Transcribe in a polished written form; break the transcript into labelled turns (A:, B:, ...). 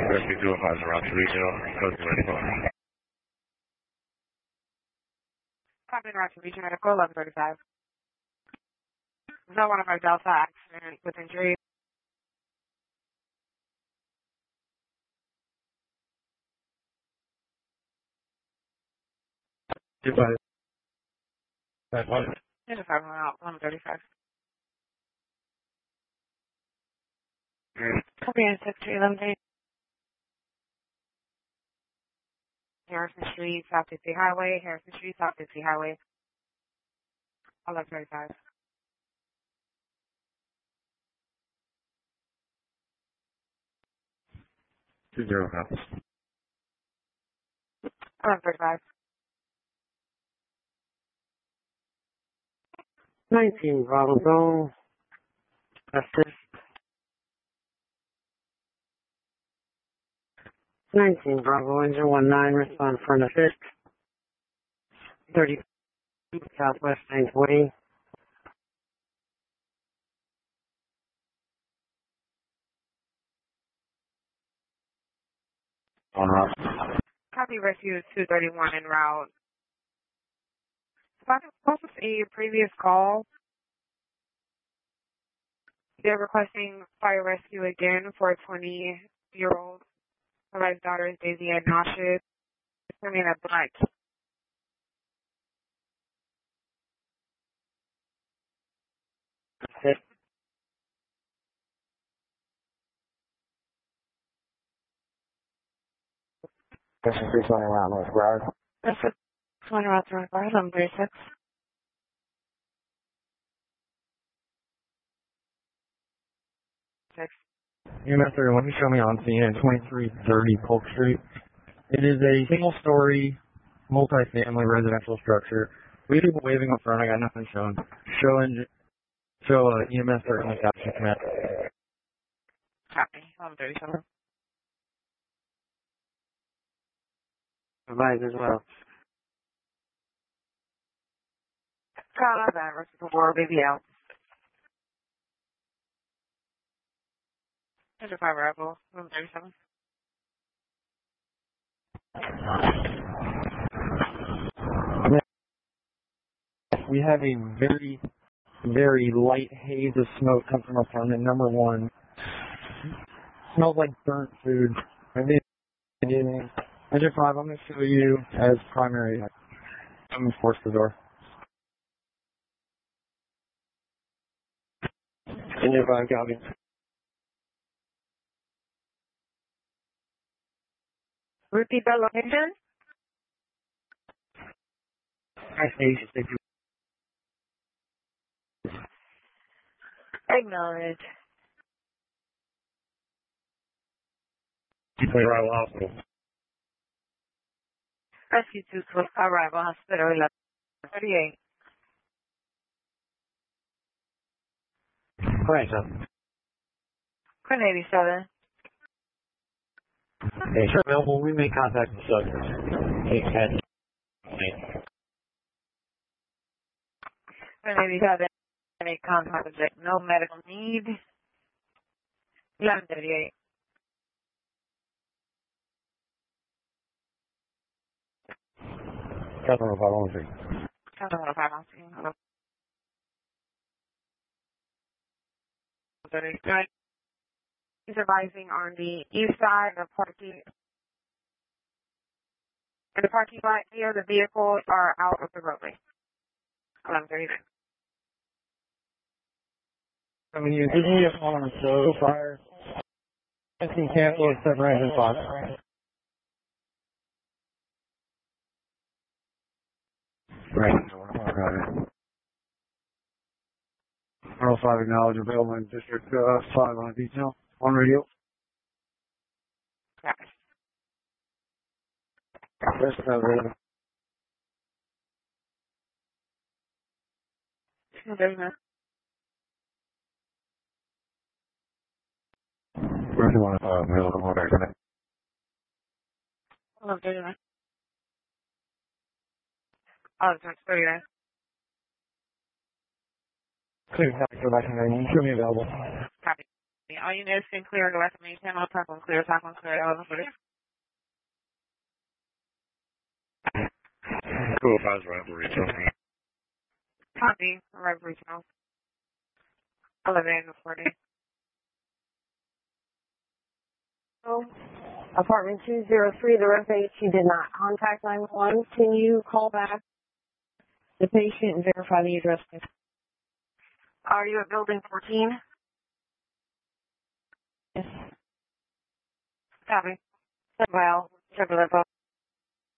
A: Rescue 205 around to regional. Code medical.
B: Copy around to regional medical 1135. No 105 Delta accident with injury.
A: Goodbye.
B: 5 around 1135. Copy in 6311. Harrison Street, South Dixie Highway. Harrison Street, South Dixie Highway. 1135.
A: 205.
B: 1135.
C: 19 Bravo Zone. Assist. 19 Bravo Engine 19, respond for an assist. 30 Southwest Saint Way.
A: On route.
B: Copy Rescue 231 en route. So I was supposed to see a previous call. They're requesting fire rescue again for a 20-year-old. My wife's daughter is Daisy Ann nauseous. I mean, a black.
C: Assist.
A: Rescue 320 around North Broward.
B: That's a 20 route to North Broward, 1136.
D: EMS 31, you show me on scene at 2330 Polk Street. It is a single-story, multi-family residential structure. We have people waving up front. I got nothing shown. Show EMS 31 caption command.
B: Copy, 1137.
C: Advise as well.
B: Call out that Rescue 4, baby out. 105 Rebel, 1137.
D: We have a very, very light haze of smoke coming from apartment number 1. Smells like burnt food. Engine 5, I'm going to show you as primary. I'm going to force the door. Engine 5, copy.
B: Repeat that location. Acknowledge.
A: Arrival hospital.
B: Rescue 2 to arrival hospital 1138.
C: Correct.
B: Quinn 87.
C: Okay, sure, available. We make contact with the subject. 810.
B: Quinn 87. Any contact subject. No medical need. 1138.
A: Customer 513.
B: Customer 513. 39. He's advising on the east side of parking. In the parking lot here, the vehicles are out of the roadway. 1139.
D: I mean, you give me a call on so fire. I can cancel at 7 right and 5.
A: Right.
D: 105 acknowledge available in District 5 on detail. On radio.
B: Yes.
D: Yes, available.
B: 1139.
A: Where's the 105? Middle of the water.
B: 1139. Oh, it's 39.
D: Clear, happy for back in there. Show me available.
B: Copy. All units in clear, go back to main channel, top one clear, 1140.
A: Cool, if I was right, regional.
B: Copy, arrive regional. 1140.
C: Oh, apartment 203, the resident, she did not contact 911. Can you call back the patient and verify the address, please?
B: Are you at building 14?
C: Yes.
B: Copy. Well, check with that.